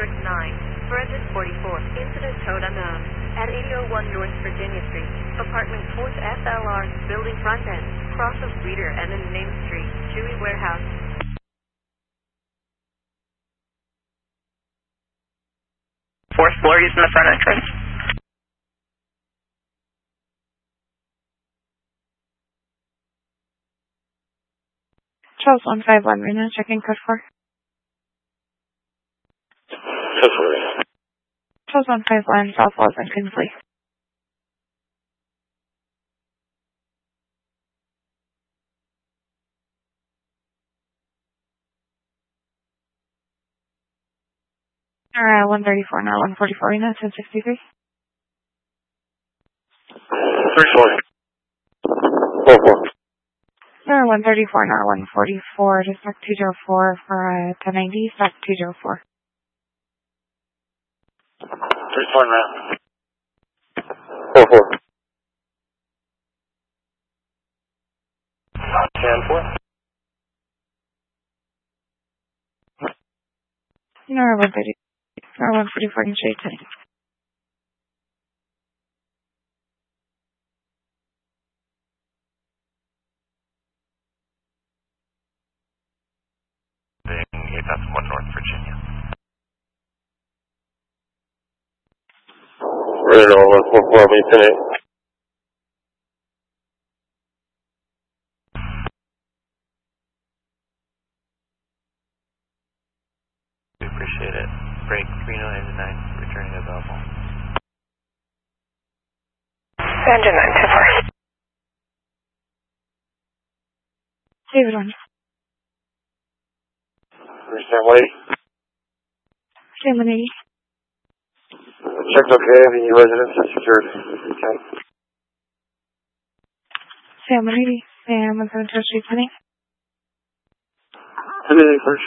9, forensic 44, incident code unknown, at 801 North Virginia Street, apartment 4th FLR, building front end, cross of Reader and in Main Street, Chewy Warehouse. Fourth floor using the front entrance. Charles 151, Rena, checking code 4. Code 4. Charles 151, South Walton, Kinsley. Alright, 134, not 144, Rena, 1063. First one. 4-4. 134, not 144, just back 204 for 1090, back 204. First one round. 4-4. 10-4. No, 130, or 144 in shade 10. That's 1 North Virginia. Ready to roll 144, maintain it. We appreciate it. Break 3999, returning available. Engine 924. David 1. Understand 180. Sam 180. Check's okay, the residence is secured. Okay. Sam 180. Sam 172 Street 20. 1080 first.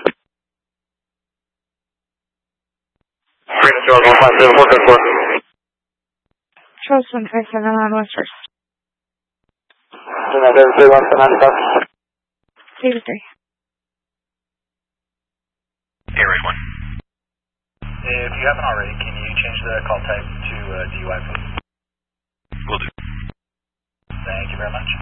Freedom Charles 157, 4-4. Charles 157 on West 1st. David 3. Area 1. If you haven't already, can you change the call type to DUI, please? Will do. Thank you very much.